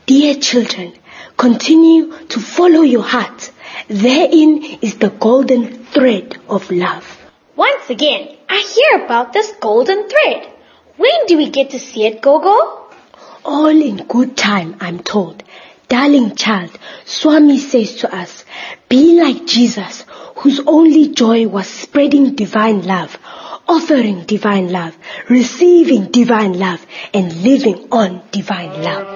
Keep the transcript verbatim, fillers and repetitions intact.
Dear children, continue to follow your heart. Therein is the golden thread of love. Once again, I hear about this golden thread. When do we get to see it, Gogo? All in good time, I'm told. Darling child, Swami says to us, be like Jesus, whose only joy was spreading divine love, offering divine love, receiving divine love, and living on divine love.